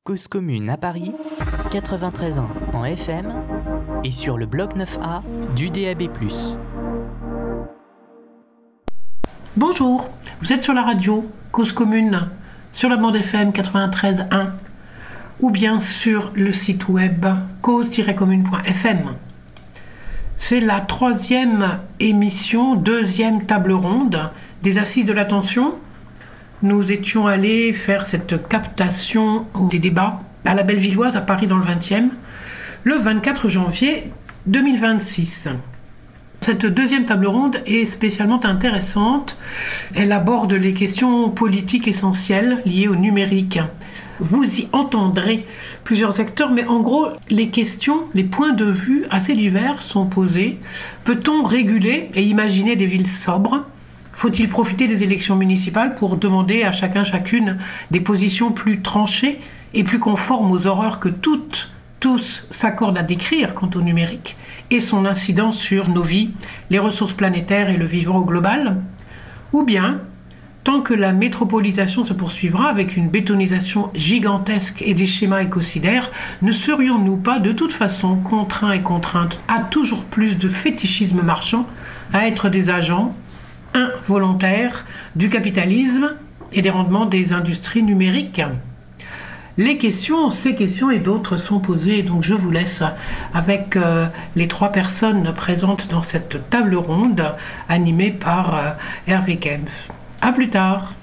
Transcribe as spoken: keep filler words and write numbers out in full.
Cause Commune à Paris, quatre-vingt-treize ans en F M et sur le bloc neuf A du D A B plus. Bonjour, vous êtes sur la radio Cause Commune, sur la bande F M quatre-vingt-treize point un ou bien sur le site web cause tiret commune point f m. C'est la troisième émission, deuxième table ronde des Assises de l'attention. Nous étions allés faire cette captation des débats à la Bellevilloise à Paris dans le vingtième, le vingt-quatre janvier deux mille vingt-six. Cette deuxième table ronde est spécialement intéressante. Elle aborde les questions politiques essentielles liées au numérique. Vous y entendrez plusieurs acteurs, mais en gros, les questions, les points de vue assez divers sont posés. Peut-on réguler et imaginer des villes sobres ? Faut-il profiter des élections municipales pour demander à chacun, chacune des positions plus tranchées et plus conformes aux horreurs que toutes, tous s'accordent à décrire quant au numérique et son incidence sur nos vies, les ressources planétaires et le vivant au global ? Ou bien, tant que la métropolisation se poursuivra avec une bétonisation gigantesque et des schémas écocidaires, ne serions-nous pas de toute façon contraints et contraintes à toujours plus de fétichisme marchand, à être des agents involontaires du capitalisme et des rendements des industries numériques ? Les questions, ces questions et d'autres sont posées, donc je vous laisse avec euh, les trois personnes présentes dans cette table ronde animée par euh, Hervé Kempf. À plus tard.